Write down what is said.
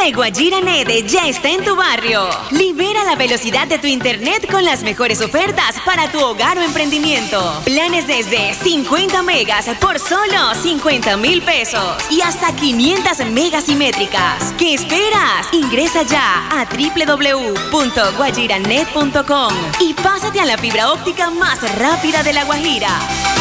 de Guajira Net ya está en tu barrio. Libera la velocidad de tu internet con las mejores ofertas para tu hogar o emprendimiento. Planes desde 50 megas por solo 50,000 pesos y hasta 500 megas simétricas. ¿Qué esperas? Ingresa ya a www.guajiranet.com y pásate a la fibra óptica más rápida de La Guajira.